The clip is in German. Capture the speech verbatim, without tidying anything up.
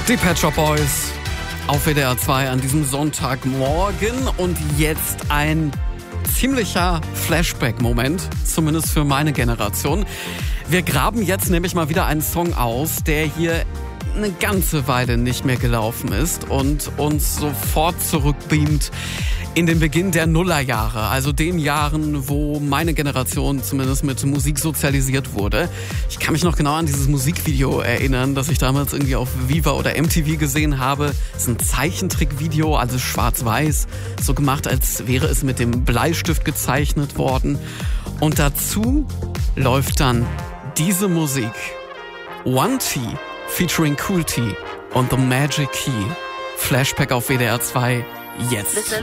Die Pet Shop Boys auf W D R zwei an diesem Sonntagmorgen und jetzt ein ziemlicher Flashback-Moment, zumindest für meine Generation. Wir graben jetzt nämlich mal wieder einen Song aus, der hier eine ganze Weile nicht mehr gelaufen ist und uns sofort zurückbeamt in den Beginn der Nullerjahre, also den Jahren, wo meine Generation zumindest mit Musik sozialisiert wurde. Ich kann mich noch genau an dieses Musikvideo erinnern, das ich damals irgendwie auf Viva oder M T V gesehen habe. Es ist ein Zeichentrickvideo, also schwarz-weiß, so gemacht, als wäre es mit dem Bleistift gezeichnet worden. Und dazu läuft dann diese Musik. One T featuring Cool T und The Magic Key. Flashback auf W D R zwei jetzt.